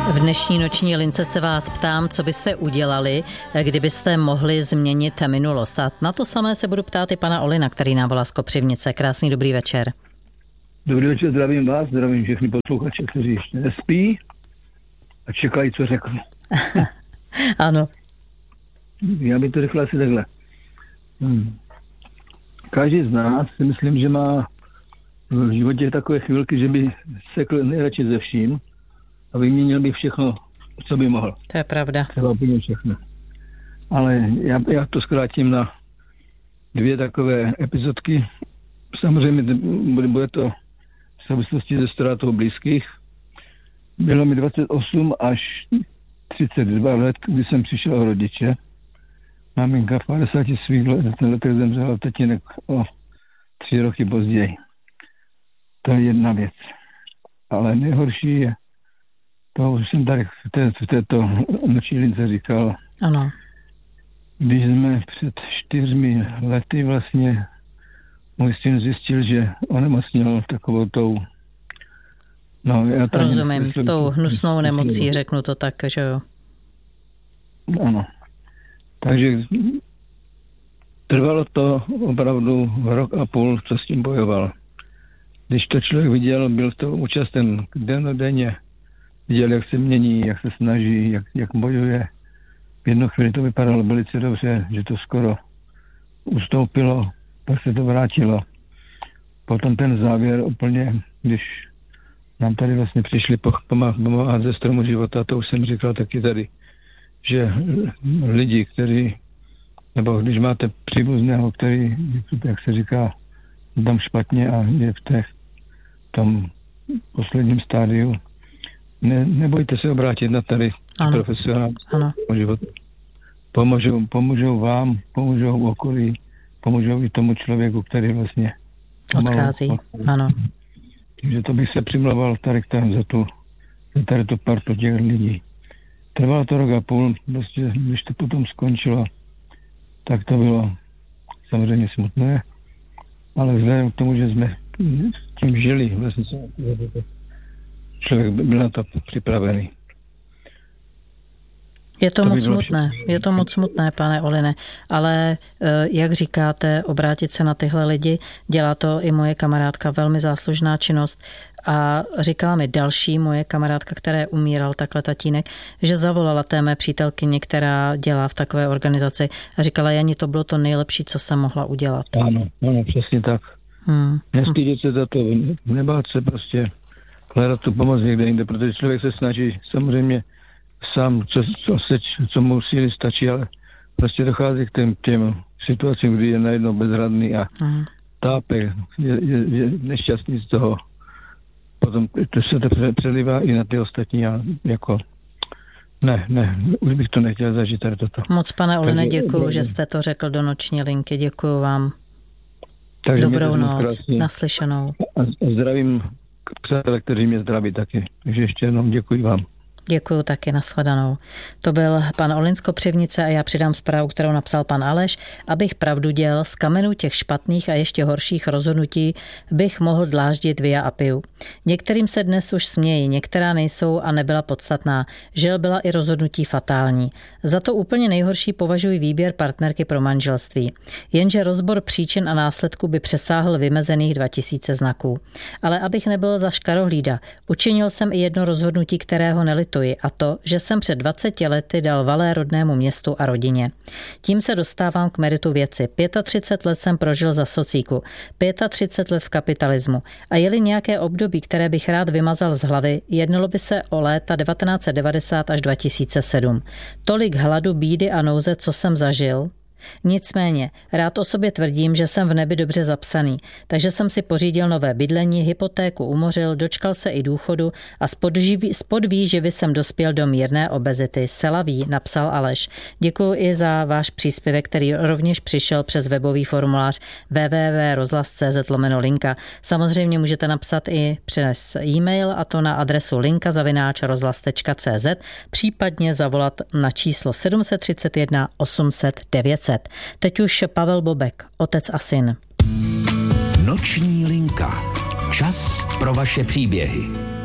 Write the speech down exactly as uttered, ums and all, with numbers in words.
V dnešní noční lince se vás ptám, co byste udělali, kdybyste mohli změnit minulost. A na to samé se budu ptát i pana Olina, který nám volá z Kopřivnice. Krásný dobrý večer. Dobrý večer, zdravím vás, zdravím všechny posluchače, kteří ještě nespí a čekají, co řeknu. Ano. Já bych to řekl asi takhle. Hmm. Každý z nás si myslím, že má v životě takové chvilky, že by sekl nejradši ze vším a vyměnil by všechno, co by mohl. To je pravda. Třeba úplně všechno. Ale já, já to zkrátím na dvě takové epizodky. Samozřejmě bude, bude to v souvislosti se ztrátou blízkých. Bylo mi dvacet osm až třicet dva let, kdy jsem přišel o rodiče. Maminka v padesáti svých letech zemřela, tatínek o tři roky později. To je jedna věc. Ale nejhorší je, to už jsem tady v, té, v této noční lince říkal. Ano. Když jsme před čtyřmi lety vlastně můj syn zjistil, že onemocněl takovou tou... No, já tady rozumím, myslím, tou hnusnou nemocí, řeknu to tak, že jo. Ano. Takže trvalo to opravdu rok a půl, co s tím bojoval. Když to člověk viděl, byl to účasten dennodenně, viděl, jak se mění, jak se snaží, jak, jak bojuje. V jednu chvíli to vypadalo velice dobře, že to skoro ustoupilo, pak se to vrátilo. Potom ten závěr úplně, když nám tady vlastně přišli pomáhat ze stromu života, to už jsem říkal taky tady, že lidi, kteří, nebo když máte příbuzného, který, jak se říká, tam špatně a je v té, tom posledním stádiu, ne, nebojte se obrátit na tady profesionální život. Pomůžou, pomůžou vám, pomůžou okolí, pomůžou i tomu člověku, který vlastně odchází. Ano. Takže to bych se přimlouval tady za tu, za tady tu partu těch lidí. Trvalo to rok a půl, prostě, když to potom skončilo, tak to bylo samozřejmě smutné, ale vzhledem k tomu, že jsme s tím žili, vlastně člověk byl na to připravený. Je to, to moc smutné, je to moc smutné, pane Oline, ale jak říkáte, obrátit se na tyhle lidi, dělá to i moje kamarádka, velmi záslužná činnost a říkala mi další moje kamarádka, která umíral takhle tatínek, že zavolala té mé přítelkyni, která dělá v takové organizaci a říkala, Jani, to bylo to nejlepší, co jsem mohla udělat. Ano, ano, přesně tak. Hmm. Nestydět se za to, nebát se prostě hledat tu pomoc někde jinde, protože člověk se snaží samozřejmě sám, co, co, se, co mu síly stačí, ale prostě dochází k těm, těm situacím, kdy je najednou bezradný a uh-huh. tápe, je, je, je nešťastný z toho. Potom to se to přelívá i na ty ostatní a jako ne, ne, už bych to nechtěl zažít tady toto. Moc, pane Oline, děkuju, že jste to řekl do noční linky, děkuju vám. Takže dobrou noc, krásně. Naslyšenou. A zdravím přátelé, kteří mě zdraví taky, takže ještě jednou děkuji vám. Děkuju taky, nashledanou. To byl pan Olin z Kopřivnice a já přidám zprávu, kterou napsal pan Aleš. Abych pravdu děl, z kamenů těch špatných a ještě horších rozhodnutí bych mohl dláždit Via Appiu. Některým se dnes už smějí, některá nejsou a nebyla podstatná. Žel byla i rozhodnutí fatální. Za to úplně nejhorší považuji výběr partnerky pro manželství. Jenže rozbor příčin a následků by přesáhl vymezených dva tisíce znaků. Ale abych nebyl za škarohlída, učinil jsem i jedno rozhodnutí, kterého nelituji. A to, že jsem před dvaceti lety dal Valé rodnému městu a rodině. Tím se dostávám k meritu věci. třicet pět let jsem prožil za socíku, třicet pět let v kapitalismu. A je-li nějaké období, které bych rád vymazal z hlavy, jednalo by se o léta devatenáct set devadesát až dva tisíce sedm. Tolik hladu, bídy a nouze, co jsem zažil. Nicméně, rád o sobě tvrdím, že jsem v nebi dobře zapsaný, takže jsem si pořídil nové bydlení, hypotéku umořil, dočkal se i důchodu a z podvýživy jsem dospěl do mírné obezity. Selaví, napsal Aleš. Děkuji i za váš příspěvek, který rovněž přišel přes webový formulář w w w tečka rozhlas tečka c z lomeno linka. Samozřejmě můžete napsat i přes e-mail, a to na adresu linka zavináč rozhlas tečka c z, případně zavolat na číslo sedm set třicet jedna osm set devět set. Teď už Pavel Bobek, otec a syn. Noční linka. Čas pro vaše příběhy.